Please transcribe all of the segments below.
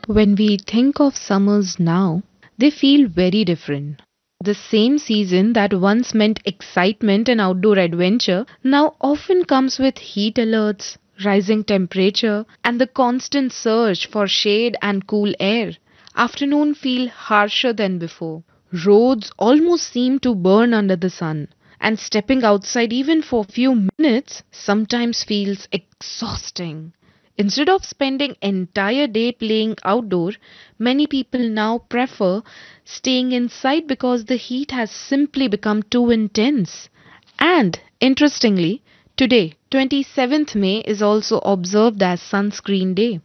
When we think of summers now, they feel very different. The same season that once meant excitement and outdoor adventure now often comes with heat alerts, rising temperature, and the constant search for shade and cool air. Afternoon feel harsher than before. Roads almost seem to burn under the sun, and stepping outside even for a few minutes sometimes feels exhausting. Instead of spending entire day playing outdoor, many people now prefer staying inside because the heat has simply become too intense. And interestingly, today, 27th May is also observed as sunscreen day.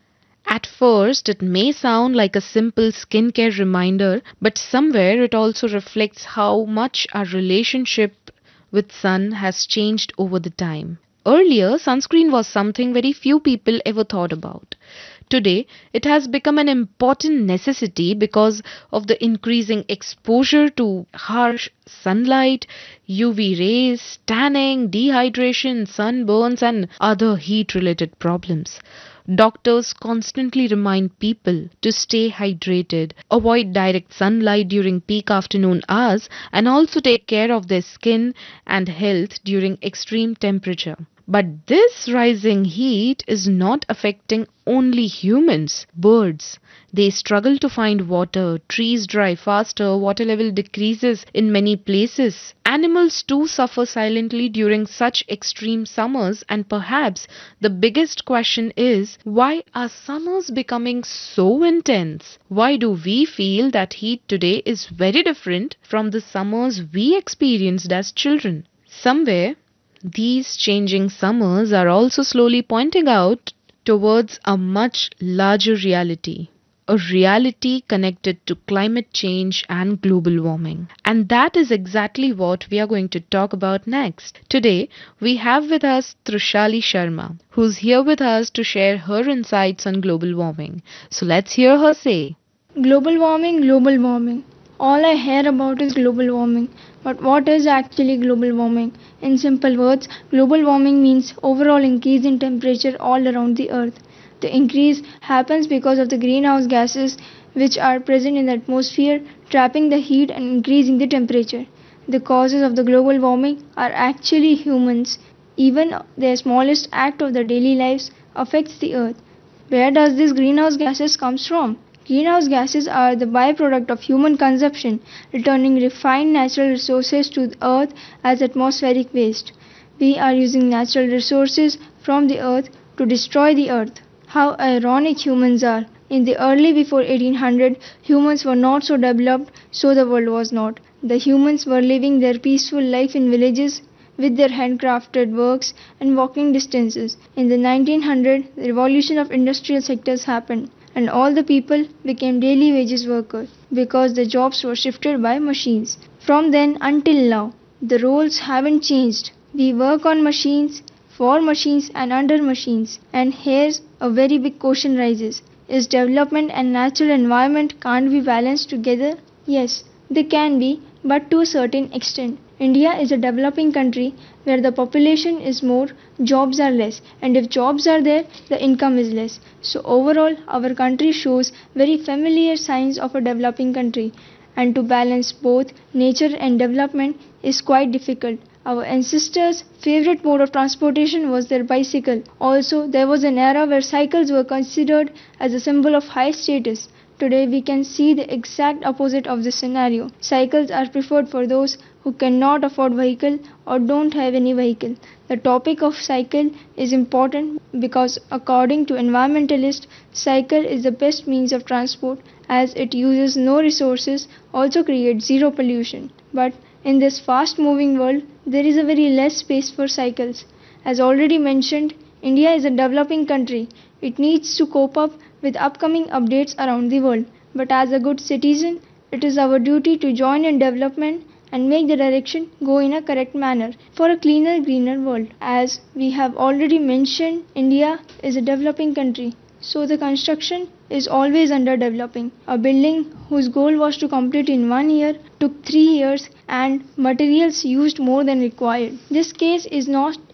At first, it may sound like a simple skincare reminder, but somewhere it also reflects how much our relationship with sun has changed over the time. Earlier, sunscreen was something very few people ever thought about. Today, it has become an important necessity because of the increasing exposure to harsh sunlight, UV rays, tanning, dehydration, sunburns, and other heat related problems. Doctors constantly remind people to stay hydrated, avoid direct sunlight during peak afternoon hours, and also take care of their skin and health during extreme temperature. But this rising heat is not affecting only humans, birds. They struggle to find water, trees dry faster, water level decreases in many places. Animals too suffer silently during such extreme summers, and perhaps the biggest question is, why are summers becoming so intense? Why do we feel that heat today is very different from the summers we experienced as children? Somewhere these changing summers are also slowly pointing out towards a much larger reality. A reality connected to climate change and global warming. And that is exactly what we are going to talk about next. Today, we have with us Trushali Sharma, who's here with us to share her insights on global warming. So let's hear her say. Global warming, global warming. All I hear about is global warming. But what is actually global warming? In simple words, global warming means overall increase in temperature all around the earth. The increase happens because of the greenhouse gases which are present in the atmosphere, trapping the heat and increasing the temperature. The causes of the global warming are actually humans. Even their smallest act of their daily lives affects the earth. Where does this greenhouse gases comes from? Greenhouse gases are the byproduct of human consumption, returning refined natural resources to the earth as atmospheric waste. We are using natural resources from the earth to destroy the earth. How ironic humans are. In the early before 1800, humans were not so developed, so the world was not. The humans were living their peaceful life in villages with their handcrafted works and walking distances. In the 1900s, the revolution of industrial sectors happened and all the people became daily wages workers because the jobs were shifted by machines. From then until now, the roles haven't changed. We work on machines, for machines and under machines. And here's a very big question rises. Is development and natural environment can't be balanced together? Yes, they can be, but to a certain extent. India is a developing country where the population is more, jobs are less, and if jobs are there, the income is less. So overall, our country shows very familiar signs of a developing country, and to balance both nature and development is quite difficult. Our ancestors' favorite mode of transportation was their bicycle. Also, there was an era where cycles were considered as a symbol of high status. Today, we can see the exact opposite of this scenario. Cycles are preferred for those who cannot afford vehicle or don't have any vehicle. The topic of cycle is important because according to environmentalists, cycle is the best means of transport as it uses no resources, also creates zero pollution. But in this fast moving world, there is a very less space for cycles. As already mentioned, India is a developing country. It needs to cope up with upcoming updates around the world. But as a good citizen, it is our duty to join in development and make the direction go in a correct manner for a cleaner, greener world. As we have already mentioned, India is a developing country. So the construction is always under developing. A building whose goal was to complete in 1 year took 3 years and materials used more than required. This case is not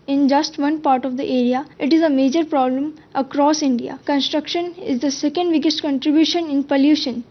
in just one part of the area, it is a major problem across India. Construction is the second biggest contribution in pollution.